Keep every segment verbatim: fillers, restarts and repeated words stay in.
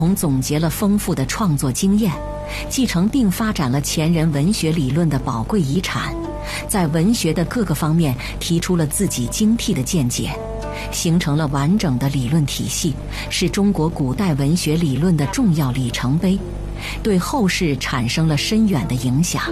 总结了丰富的创作经验，继承并发展了前人文学理论的宝贵遗产，在文学的各个方面提出了自己精辟的见解，形成了完整的理论体系，是中国古代文学理论的重要里程碑，对后世产生了深远的影响。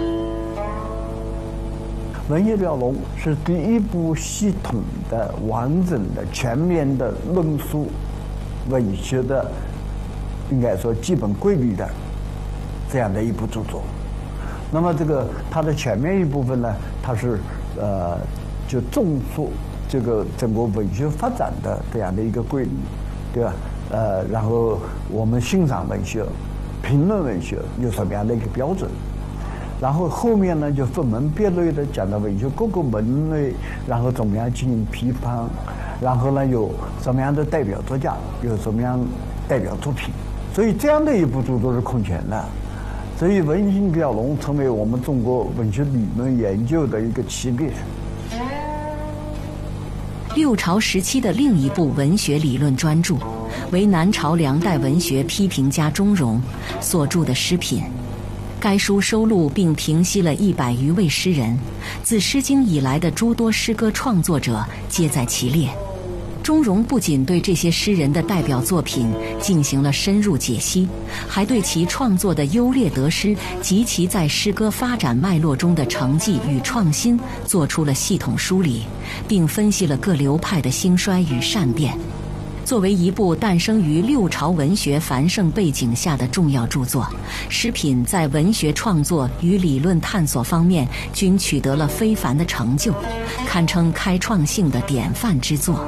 《文学表龙》是第一部系统的、完整的、全面的论述文学的，应该说基本规律的这样的一部著作。那么这个它的前面一部分呢，它是呃就重述这个整个文学发展的这样的一个规律，对吧？呃，然后我们欣赏文学、评论文学有什么样的一个标准？然后后面呢，就分门别类的讲到文学各个门类，然后怎么样进行批判，然后呢有什么样的代表作家，有什么样代表作品。所以这样的一部著作是空前的，所以《文学表龙》成为我们中国文学理论研究的一个起点。 六朝时期的另一部文学理论专著，为南朝梁代文学批评家钟嵘所著的《诗品》。该书收录并评析了一百余位诗人，自《诗经》以来的诸多诗歌创作者皆在其列。钟嵘不仅对这些诗人的代表作品进行了深入解析，还对其创作的优劣得失及其在诗歌发展脉络中的成绩与创新做出了系统梳理，并分析了各流派的兴衰与善变。作为一部诞生于六朝文学繁盛背景下的重要著作，《诗品》在文学创作与理论探索方面均取得了非凡的成就，堪称开创性的典范之作。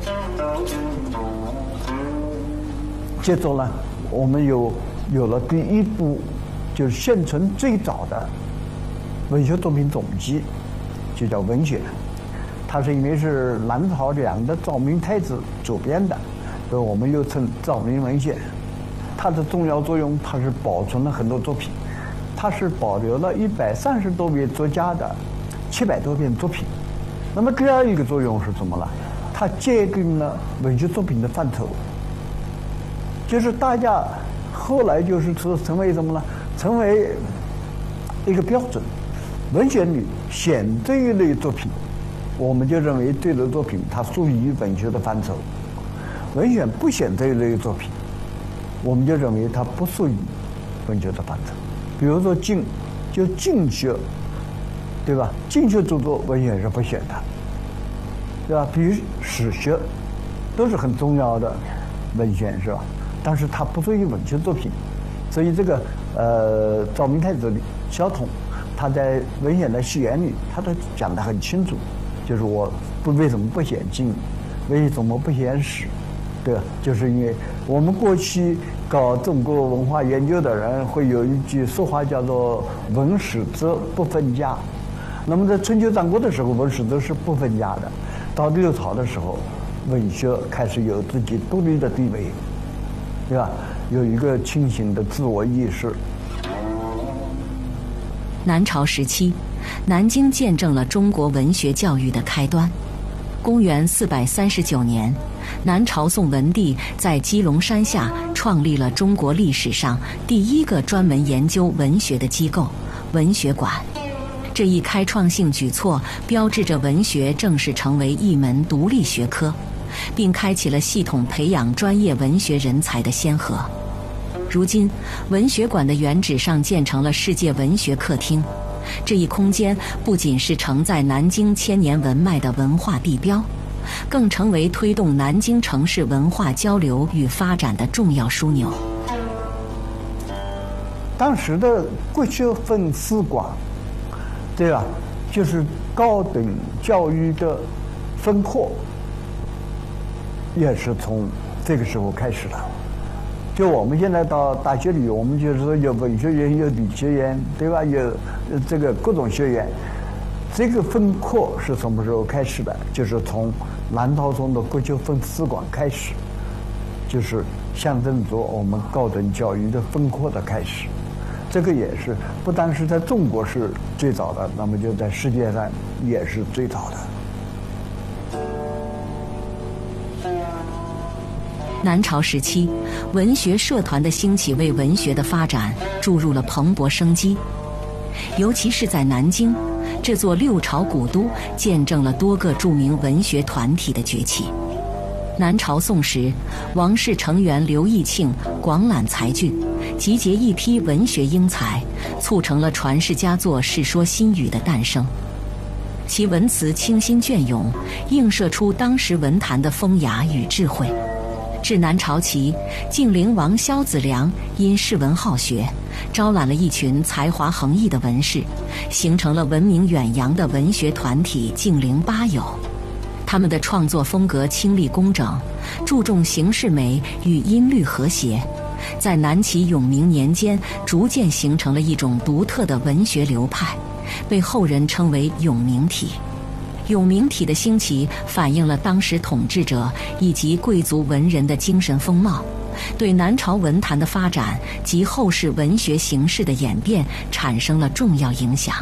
接着呢，我们有有了第一部，就是现存最早的文学作品总集，就叫《文选》。它是因为是南朝梁的赵明太子主编的，所以我们又称赵明文选。它的重要作用，它是保存了很多作品，它是保留了一百三十多位作家的七百多篇作品。那么第二一个作用是什么呢？它界定了文学作品的范畴，就是大家后来就是说成为什么呢？成为一个标准。文选里选这一类作品，我们就认为这类作品它属于文学的范畴；文选不选这一类作品，我们就认为它不属于文学的范畴。比如说经，就经学，对吧？经学著作文选是不选的，对吧？比如史学，都是很重要的文选，是吧？但是它不属于文学作品，所以这个呃赵明太子萧统，他在文选的序言里，他都讲得很清楚。就是我不为什么不选经，为什么不选史，对吧？就是因为我们过去搞中国文化研究的人会有一句说话叫做“文史哲不分家”。那么在春秋战国的时候，文史哲是不分家的；到六朝的时候，文学开始有自己独立的地位，对吧？有一个清醒的自我意识。 南朝时期，南京见证了中国文学教育的开端。公元四百三十九年，南朝宋文帝在鸡笼山下创立了中国历史上第一个专门研究文学的机构——文学馆。这一开创性举措标志着文学正式成为一门独立学科，并开启了系统培养专业文学人才的先河。如今，文学馆的原址上建成了世界文学客厅。这一空间不仅是承载南京千年文脉的文化地标，更成为推动南京城市文化交流与发展的重要枢纽。 当时的国学分史馆，对吧？就是高等教育的分科，也是从这个时候开始的。就我们现在到大学里，我们就是说有文学院、有理学院，对吧？有这个各种学院。这个分科是什么时候开始的？就是从南朝宋的国学分史馆开始，就是象征着我们高等教育的分科的开始。这个也是不单是在中国是最早的，那么就在世界上也是最早的。 南朝时期，文学社团的兴起为文学的发展注入了蓬勃生机，尤其是在南京这座六朝古都，见证了多个著名文学团体的崛起。南朝宋时，王室成员刘义庆广揽才俊，集结一批文学英才，促成了传世佳作《世说新语》的诞生。其文辞清新隽永，映射出当时文坛的风雅与智慧。至南朝期，晋灵王萧子良因世文好学，招揽了一群才华横溢的文士，形成了闻名远扬的文学团体晋灵八友。他们的创作风格清丽工整，注重形式美与音律和谐，在南齐永明年间逐渐形成了一种独特的文学流派，被后人称为永明体。永明体的兴起反映了当时统治者以及贵族文人的精神风貌，对南朝文坛的发展及后世文学形式的演变产生了重要影响。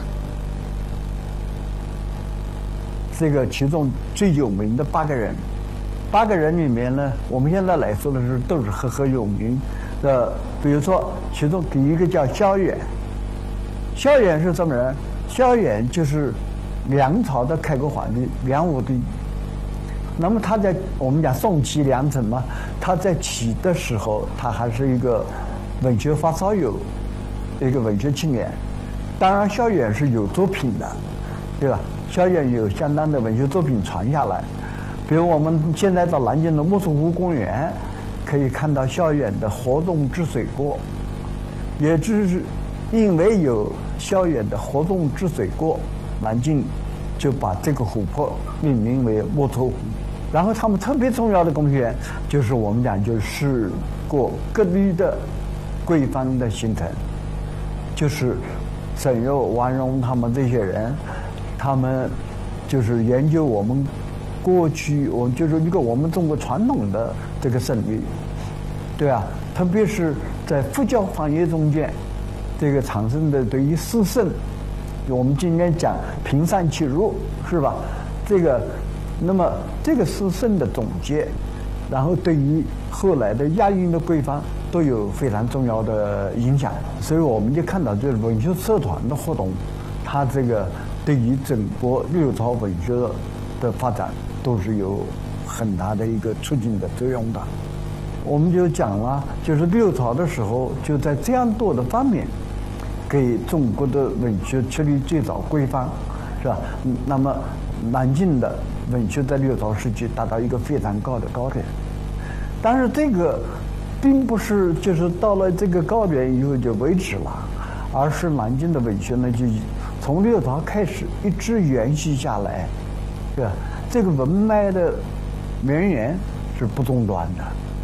这个其中最有名的八个人，八个人里面呢，我们现在来说的是都是赫赫有名的。比如说，其中第一个叫萧远。萧远是什么人？萧远就是梁朝的开国皇帝梁武帝。那么他在我们讲宋齐梁陈嘛，他在齐的时候，他还是一个文学发烧友，一个文学青年。当然，萧远是有作品的，对吧？萧远有相当的文学作品传下来，比如我们现在到南京的莫愁湖公园，可以看到萧远的《活动之水过》，也就是因为有萧远的《活动之水过》，南京就把这个湖泊命名为莫愁湖。然后他们特别重要的贡献，就是我们讲就是过各地的规范的形成，就是沈佑、王戎他们这些人。他们就是研究我们过去，我就是一个我们中国传统的这个胜利，对啊，特别是在佛教行业中间，这个产生的对于四圣，我们今天讲平善契入，是吧？这个，那么这个四圣的总结，然后对于后来的押韵的规范都有非常重要的影响，所以我们就看到这文学社团的活动，它这个。对于整个六朝文学的发展都是有很大的一个促进的作用的。我们就讲了，就是六朝的时候，就在这样多的方面，给中国的文学确立最早规范，是吧？那么南京的文学在六朝时期达到一个非常高的高点，但是这个并不是就是到了这个高点以后就为止了，而是南京的文学呢就。从六朝开始一直延续下来，对吧？这个文脉的绵延是不中断的。